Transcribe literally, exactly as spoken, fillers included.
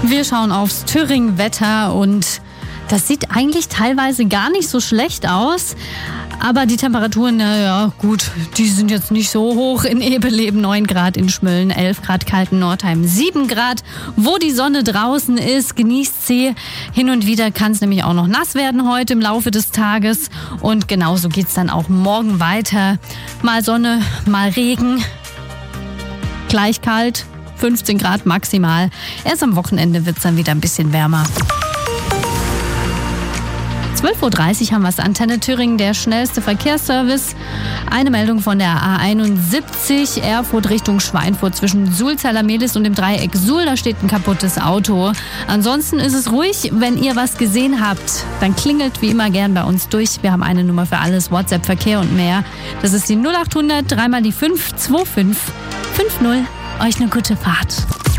Wir schauen aufs Thüringen-Wetter und das sieht eigentlich teilweise gar nicht so schlecht aus. Aber die Temperaturen, naja, gut, die sind jetzt nicht so hoch. In Ebeleben neun Grad, in Schmölln elf Grad, Kalten-Nordheim sieben Grad. Wo die Sonne draußen ist, genießt sie. Hin und wieder kann es nämlich auch noch nass werden heute im Laufe des Tages. Und genauso geht es dann auch morgen weiter. Mal Sonne, mal Regen. Gleich kalt, fünfzehn Grad maximal. Erst am Wochenende wird es dann wieder ein bisschen wärmer. zwölf Uhr dreißig haben wir es. Antenne Thüringen, der schnellste Verkehrsservice. Eine Meldung von der A einundsiebzig, Erfurt Richtung Schweinfurt zwischen Sulzheimer-Mehlis und dem Dreieck Suhl. Da steht ein kaputtes Auto. Ansonsten ist es ruhig. Wenn ihr was gesehen habt, dann klingelt wie immer gern bei uns durch. Wir haben eine Nummer für alles, WhatsApp, Verkehr und mehr. Das ist die null acht hundert, dreimal die fünf, zwei fünf fünf null. Euch eine gute Fahrt.